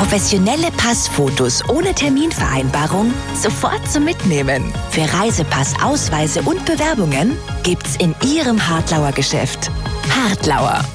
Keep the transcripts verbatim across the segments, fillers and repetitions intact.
Professionelle Passfotos ohne Terminvereinbarung sofort zum Mitnehmen. Für Reisepass, Ausweise und Bewerbungen gibt's in Ihrem Hartlauer Geschäft. Hartlauer.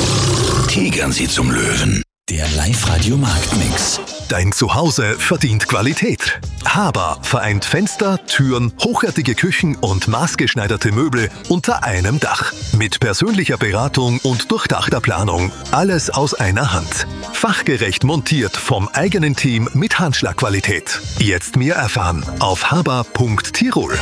Tigern Sie zum Löwen. Der Live-Radio-Marktmix. Dein Zuhause verdient Qualität. Haber vereint Fenster, Türen, hochwertige Küchen und maßgeschneiderte Möbel unter einem Dach. Mit persönlicher Beratung und durchdachter Planung. Alles aus einer Hand. Fachgerecht montiert vom eigenen Team mit Handschlagqualität. Jetzt mehr erfahren auf haber punkt tirol.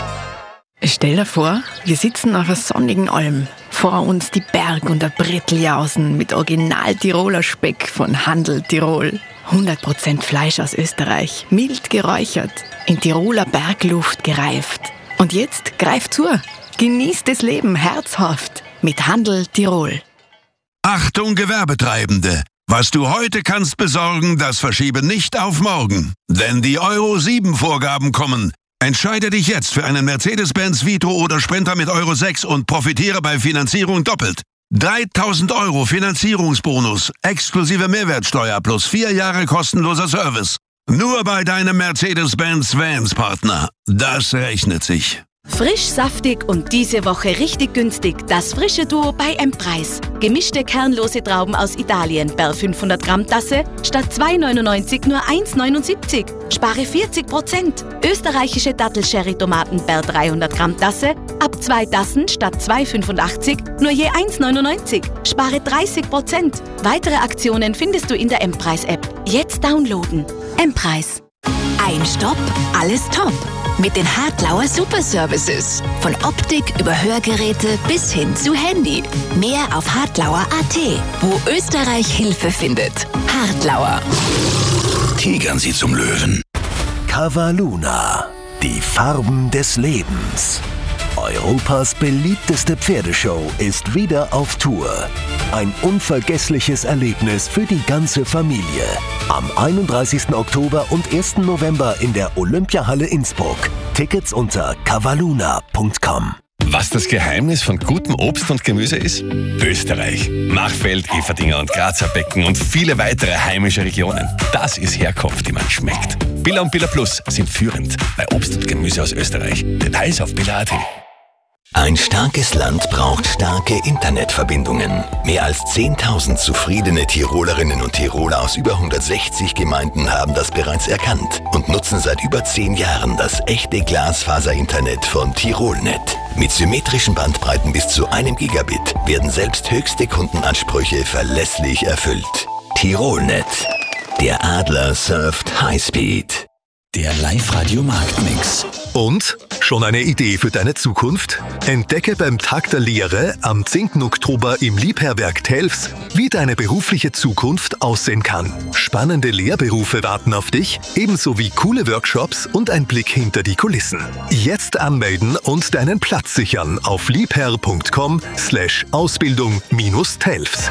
Stell dir vor, wir sitzen auf einer sonnigen Alm. Vor uns die Berg- und der Bretteljausen mit Original-Tiroler Speck von Handel Tirol. hundert Prozent Fleisch aus Österreich, mild geräuchert, in Tiroler Bergluft gereift. Und jetzt greift zu, genießt das Leben herzhaft mit Handel Tirol. Achtung Gewerbetreibende! Was du heute kannst besorgen, das verschiebe nicht auf morgen. Denn die Euro sieben Vorgaben kommen. Entscheide dich jetzt für einen Mercedes-Benz Vitro oder Sprinter mit Euro sechs und profitiere bei Finanzierung doppelt. dreitausend Euro Finanzierungsbonus, exklusive Mehrwertsteuer plus vier Jahre kostenloser Service. Nur bei deinem Mercedes-Benz Vans-Partner. Das rechnet sich. Frisch, saftig und diese Woche richtig günstig. Das frische Duo bei M-Preis. Gemischte kernlose Trauben aus Italien per fünfhundert Gramm Tasse statt zwei neunundneunzig nur eins neunundsiebzig. Spare vierzig Prozent. Österreichische Dattel-Sherry-Tomaten per dreihundert Gramm Tasse ab zwei Tassen statt zwei fünfundachtzig nur je eins neunundneunzig. Spare dreißig Prozent. Weitere Aktionen findest du in der M-Preis-App. Jetzt downloaden. M-Preis. Ein Stopp, alles top. Mit den Hartlauer Super Services. Von Optik über Hörgeräte bis hin zu Handy. Mehr auf hartlauer punkt at, wo Österreich Hilfe findet. Hartlauer. Tigern Sie zum Löwen. Cavaluna. Die Farben des Lebens. Europas beliebteste Pferdeshow ist wieder auf Tour. Ein unvergessliches Erlebnis für die ganze Familie. Am einunddreißigsten Oktober und ersten November in der Olympiahalle Innsbruck. Tickets unter cavaluna punkt com. Was das Geheimnis von gutem Obst und Gemüse ist? Österreich. Machfeld, Everdinger und Grazer Becken und viele weitere heimische Regionen. Das ist Herkunft, die man schmeckt. Billa und Billa Plus sind führend bei Obst und Gemüse aus Österreich. Details auf billa punkt at. Ein starkes Land braucht starke Internetverbindungen. Mehr als zehntausend zufriedene Tirolerinnen und Tiroler aus über hundertsechzig Gemeinden haben das bereits erkannt und nutzen seit über zehn Jahren das echte Glasfaser-Internet von Tirolnet. Mit symmetrischen Bandbreiten bis zu einem Gigabit werden selbst höchste Kundenansprüche verlässlich erfüllt. Tirolnet. Der Adler surft Highspeed. Der Live-Radio-Marktmix. Und? Schon eine Idee für deine Zukunft? Entdecke beim Tag der Lehre am zehnten Oktober im Liebherrwerk Telfs, wie deine berufliche Zukunft aussehen kann. Spannende Lehrberufe warten auf dich, ebenso wie coole Workshops und ein Blick hinter die Kulissen. Jetzt anmelden und deinen Platz sichern auf liebherr punkt com slash Ausbildung minus Telfs.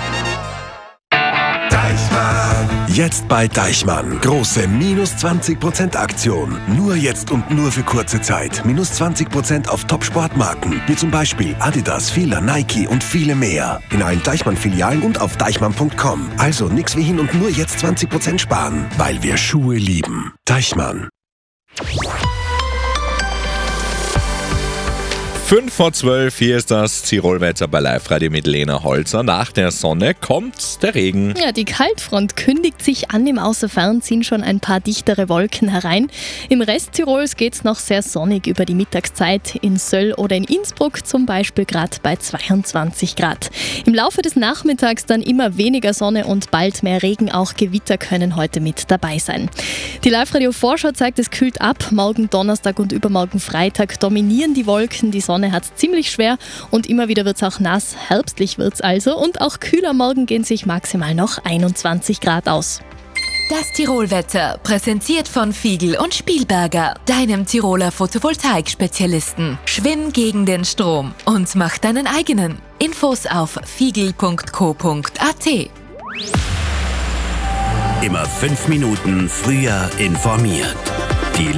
Deichmann. Jetzt bei Deichmann. Große minus zwanzig Prozent Aktion. Nur jetzt und nur für kurze Zeit. Minus zwanzig Prozent auf Top-Sportmarken. Wie zum Beispiel Adidas, Fila, Nike und viele mehr. In allen Deichmann-Filialen und auf deichmann punkt com. Also nix wie hin und nur jetzt zwanzig Prozent sparen. Weil wir Schuhe lieben. Deichmann. fünf vor zwölf, hier ist das Tirolwetter bei Live-Radio mit Lena Holzer. Nach der Sonne kommt der Regen. Ja, die Kaltfront kündigt sich an. Im Außerfern ziehen schon ein paar dichtere Wolken herein. Im Rest Tirols geht es noch sehr sonnig über die Mittagszeit. In Söll oder in Innsbruck zum Beispiel gerade bei zweiundzwanzig Grad. Im Laufe des Nachmittags dann immer weniger Sonne und bald mehr Regen. Auch Gewitter können heute mit dabei sein. Die Live-Radio-Vorschau zeigt, es kühlt ab. Morgen Donnerstag und übermorgen Freitag dominieren die Wolken. Die Sonne hat es ziemlich schwer und immer wieder wird es auch nass. Herbstlich wird es also und auch kühler. Morgen gehen sich maximal noch einundzwanzig Grad aus. Das Tirolwetter, präsentiert von Fiegel und Spielberger, deinem Tiroler Photovoltaik-Spezialisten. Schwimm gegen den Strom und mach deinen eigenen. Infos auf fiegel punkt co punkt at. Immer fünf Minuten früher informiert. Die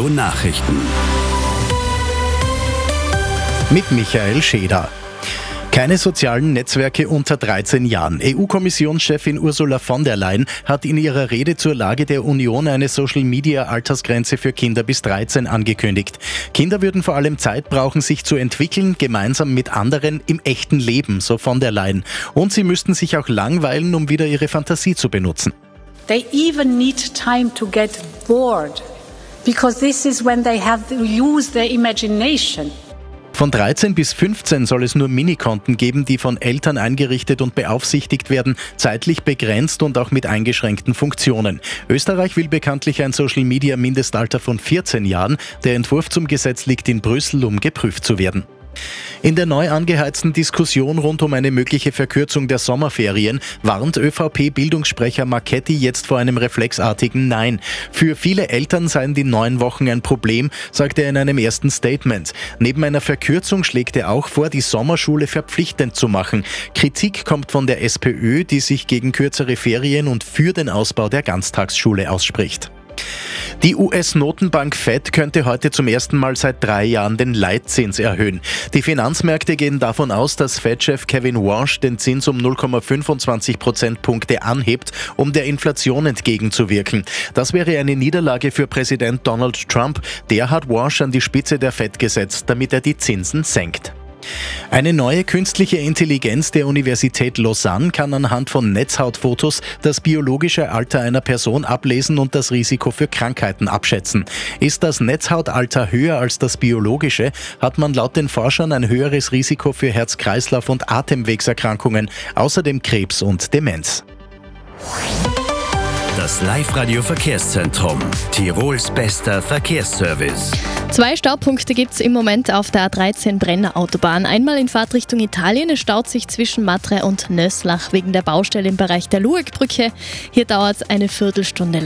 Live-Radio-Nachrichten. Mit Michael Scheder. Keine sozialen Netzwerke unter dreizehn Jahren. E U-Kommissionschefin Ursula von der Leyen hat in ihrer Rede zur Lage der Union eine Social-Media-Altersgrenze für Kinder bis dreizehn angekündigt. Kinder würden vor allem Zeit brauchen, sich zu entwickeln, gemeinsam mit anderen im echten Leben, so von der Leyen. Und sie müssten sich auch langweilen, um wieder ihre Fantasie zu benutzen. They even need time to get bored, because this is when they have to use their imagination. Von dreizehn bis fünfzehn soll es nur Minikonten geben, die von Eltern eingerichtet und beaufsichtigt werden, zeitlich begrenzt und auch mit eingeschränkten Funktionen. Österreich will bekanntlich ein Social-Media-Mindestalter von vierzehn Jahren. Der Entwurf zum Gesetz liegt in Brüssel, um geprüft zu werden. In der neu angeheizten Diskussion rund um eine mögliche Verkürzung der Sommerferien warnt ÖVP-Bildungssprecher Marchetti jetzt vor einem reflexartigen Nein. Für viele Eltern seien die neun Wochen ein Problem, sagt er in einem ersten Statement. Neben einer Verkürzung schlägt er auch vor, die Sommerschule verpflichtend zu machen. Kritik kommt von der SPÖ, die sich gegen kürzere Ferien und für den Ausbau der Ganztagsschule ausspricht. Die U S-Notenbank Fed könnte heute zum ersten Mal seit drei Jahren den Leitzins erhöhen. Die Finanzmärkte gehen davon aus, dass Fed-Chef Kevin Warsh den Zins um null Komma fünfundzwanzig Prozentpunkte anhebt, um der Inflation entgegenzuwirken. Das wäre eine Niederlage für Präsident Donald Trump. Der hat Warsh an die Spitze der Fed gesetzt, damit er die Zinsen senkt. Eine neue künstliche Intelligenz der Universität Lausanne kann anhand von Netzhautfotos das biologische Alter einer Person ablesen und das Risiko für Krankheiten abschätzen. Ist das Netzhautalter höher als das biologische, hat man laut den Forschern ein höheres Risiko für Herz-Kreislauf- und Atemwegserkrankungen, außerdem Krebs und Demenz. Das Live-Radio-Verkehrszentrum. Tirols bester Verkehrsservice. Zwei Staupunkte gibt es im Moment auf der A dreizehn Brenner Autobahn. Einmal in Fahrtrichtung Italien. Es staut sich zwischen Matre und Nöslach wegen der Baustelle im Bereich der Luegbrücke. Hier dauert es eine Viertelstunde.